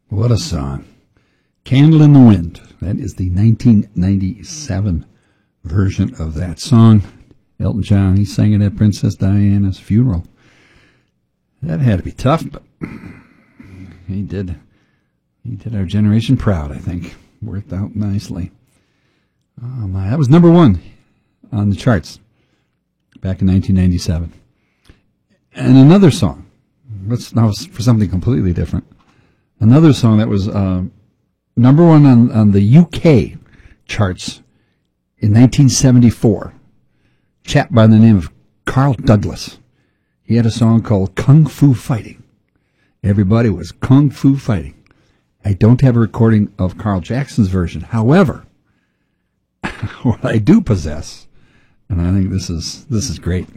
What a song. Candle in the Wind. That is the 1997 version of that song. Elton John, he sang it at Princess Diana's funeral. That had to be tough, but he did our generation proud, I think. Worked out nicely. Oh my, that was number one on the charts back in 1997. And another song, now for something completely different. Another song that was number one on the UK charts in 1974. Chap by the name of Carl Douglas. He had a song called Kung Fu Fighting. Everybody was Kung Fu Fighting. I don't have a recording of Carl Jackson's version. However, what I do possess, and I think this is great.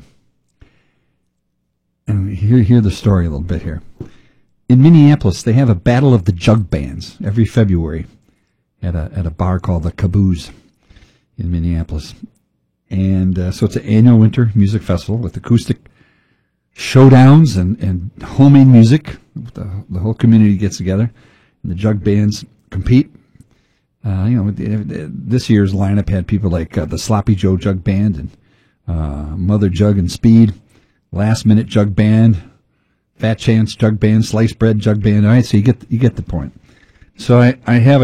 And hear the story a little bit here. In Minneapolis, they have a Battle of the Jug Bands every February at a bar called the Caboose in Minneapolis. And so it's an annual winter music festival with acoustic showdowns and homemade music. The whole community gets together, and the jug bands compete. This year's lineup had people like the Sloppy Joe Jug Band and Mother Jug and Speed, Last Minute Jug Band, Fat Chance Jug Band, Sliced Bread Jug Band. All right, so you get the point. So I have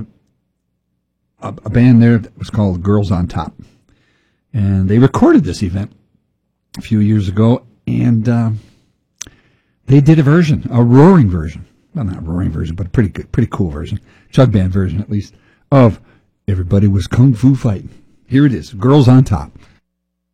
a band there that was called Girls on Top, and they recorded this event a few years ago, and they did a roaring version. Well, not a roaring version, but a pretty cool version, jug band version at least, of Everybody Was Kung Fu Fighting. Here it is, Girls on Top.